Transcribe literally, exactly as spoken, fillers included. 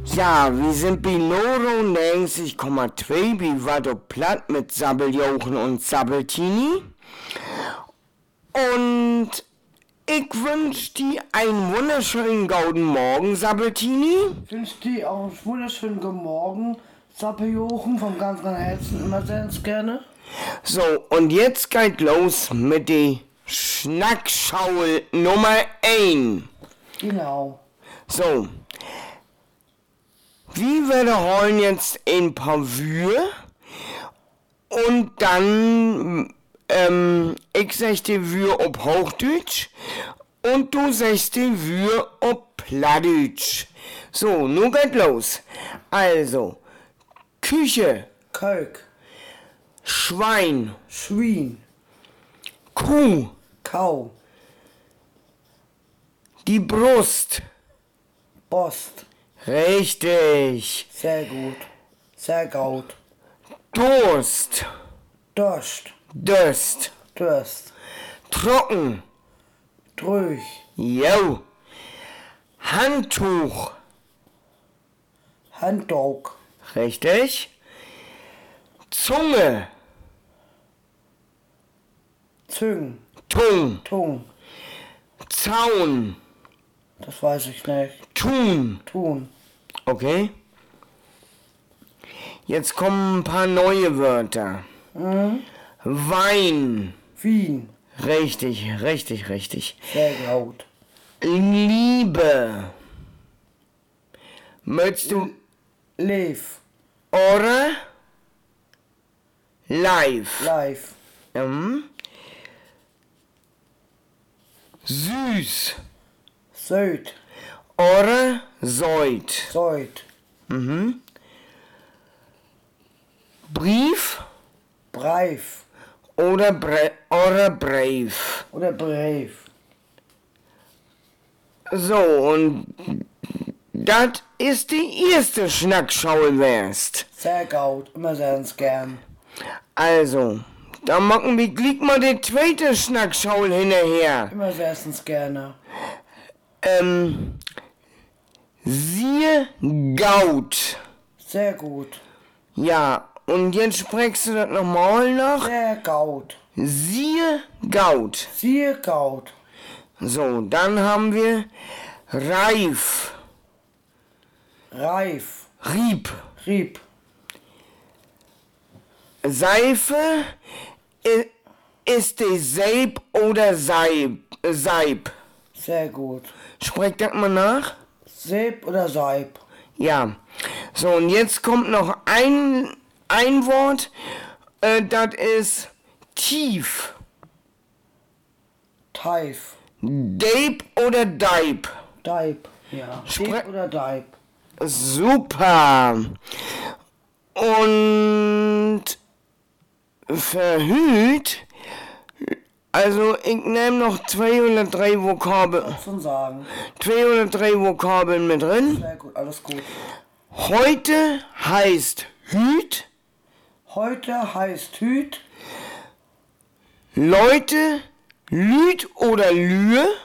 Ja, wir sind bei neunundneunzig Komma zwei bei Wado Platt mit Sabbeljochen und Sabbeltini. Und ich wünsche dir einen wunderschönen guten Morgen, Sabbeltini. Ich wünsche dir auch einen wunderschönen guten Morgen, Sabbeljochen, vom ganzen Herzen immer sehr gerne. So, und jetzt geht los mit der Schnackschaul Nummer eins. Genau. So, wir werden holen jetzt ein paar Wür und dann, ähm, ich sag die Wür auf Hochdeutsch und du sagst die Wür auf Plattdeutsch. So, nun geht los. Also, Küche, Kölk, Schwein, Schwein, Kuh, Kau, die Brust. Post. Richtig. Sehr gut. Sehr gut. Durst, Durst. Durst, Durst. trocken. Drüch. Jo. Handtuch. Handtuch. Richtig. Zunge. Züng. Tung. Tung. Zaun. Das weiß ich nicht. Tun. Tun. Okay. Jetzt kommen ein paar neue Wörter. Mhm. Wein. Wien. Richtig, richtig, richtig. Sehr gut. Liebe. Möchtest du Lev. oder live? Live. Mhm. Süß. Süd. Oder Seut. Seut. Mhm. Brief Breif. oder, Bre oder Brave. Oder Brave. So, und das ist die erste Schnackschaul wärst. Sehr gut. Immer sehr gern. Also, da machen wir gleich mal die zweite Schnackschaul hinterher. Immer sehr gerne. Ähm, siehe Gaut. Sehr gut. Ja, und jetzt sprichst du das nochmal nach. Sehr gut. Siehe Gaut. Sehr gut. So, dann haben wir Reif. Reif. Rieb. Rieb. Seife i- ist die Seib oder Seib. Seib. Sehr gut. Sprich das mal nach. Seib oder Seib. Ja. So, und jetzt kommt noch ein, ein Wort, äh, das ist tief. Teif. Deib oder Deib. Deib. Ja. Spre- Deib oder Deib. Super. Und verhüt, also ich nehme noch zwei oder drei Vokabeln, Schon sagen. zwei oder drei Vokabeln mit drin. Sehr gut. Alles gut. Heute heißt Hüt, Heute heißt Hüt. Leute, Lüt oder Lühe,